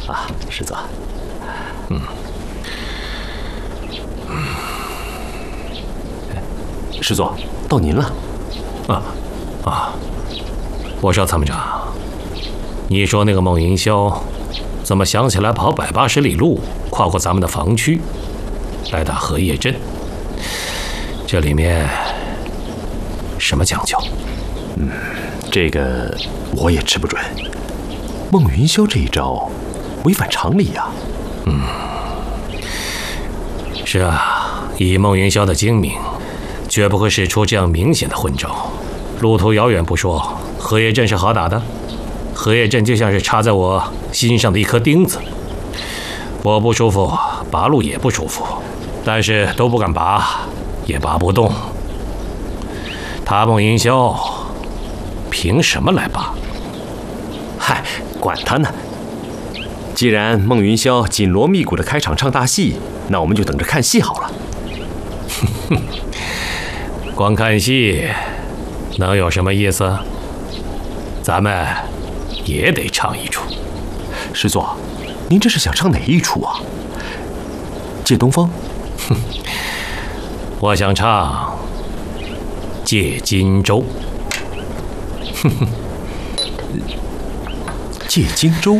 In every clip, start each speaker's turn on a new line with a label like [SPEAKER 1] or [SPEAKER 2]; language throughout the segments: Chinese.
[SPEAKER 1] 啊，师座。师座，到您了。
[SPEAKER 2] 我说参谋长，你说那个孟云霄，怎么想起来跑180里路，跨过咱们的防区，来打荷叶镇？这里面什么讲究？
[SPEAKER 1] 这个我也吃不准。孟云霄这一招违反常理呀。
[SPEAKER 2] 是啊，以孟云霄的精明，绝不会使出这样明显的混招。路途遥远不说，荷叶镇是好打的。荷叶镇就像是插在我心上的一颗钉子，我不舒服，拔路也不舒服，但是都不敢拔，也拔不动。他孟云霄凭什么来拔？
[SPEAKER 1] 嗨，管他呢！既然孟云霄紧锣密鼓的开场唱大戏，那我们就等着看戏好了。
[SPEAKER 2] 光看戏能有什么意思？咱们也得唱一出。
[SPEAKER 1] 师座，您这是想唱哪一出啊？借东风？
[SPEAKER 2] 我想唱借荆州。
[SPEAKER 1] 借荆州？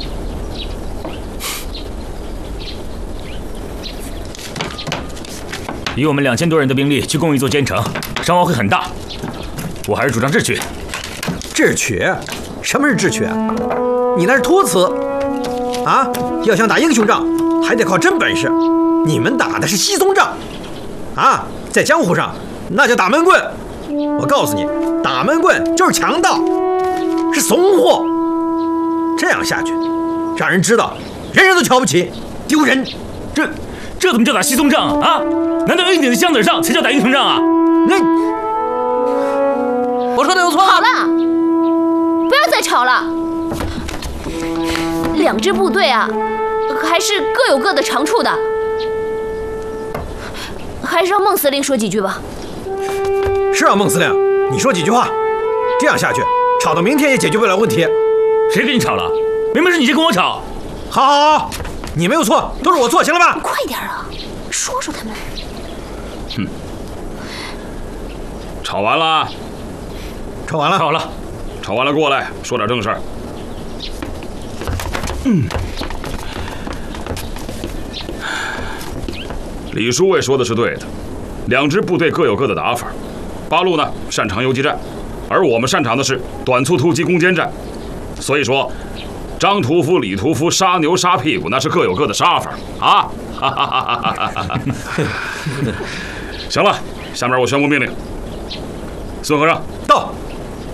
[SPEAKER 3] 以我们2000多人的兵力去攻一座坚城，伤亡会很大。我还是主张智取。
[SPEAKER 4] 智取？什么是智取？你那是托词啊！要想打英雄仗，还得靠真本事。你们打的是稀松仗啊！在江湖上，那叫打闷棍。我告诉你，打闷棍就是强盗，是怂货。这样下去，让人知道，人人都瞧不起，丢人。
[SPEAKER 3] 这怎么叫打稀松仗啊？难道硬顶在箱子上才叫打英雄仗啊？
[SPEAKER 4] 我说的有错？
[SPEAKER 5] 好了，不要再吵了。2支部队啊，还是各有各的长处的。还是让孟司令说几句吧。
[SPEAKER 4] 是啊，孟司令，你说几句话。这样下去，吵到明天也解决不了问题。
[SPEAKER 3] 谁跟你吵了？明明是你先跟我吵。
[SPEAKER 4] 好，你没有错，都是我错，行了吧？
[SPEAKER 5] 快点啊，说说他们。
[SPEAKER 6] 吵完了。
[SPEAKER 4] 吵完了，
[SPEAKER 3] 好了，
[SPEAKER 6] 吵完了，过来说点正事儿。李书尉说的是对的，2支部队各有各的打法。八路呢擅长游击战，而我们擅长的是短促突击攻坚战。所以说，张屠夫、李屠夫杀牛杀屁股，那是各有各的杀法啊！行了，下面我宣布命令。孙和尚到。